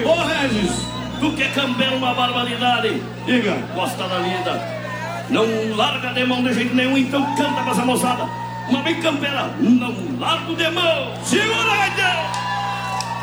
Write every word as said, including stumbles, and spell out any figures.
Ô, Regis, Tu que é campeão, uma barbaridade. diga. Gosta da vida, não larga de mão de jeito nenhum. Então canta pra essa moçada. Uma bem campeira, não largo de mão. Segura aí, Deus.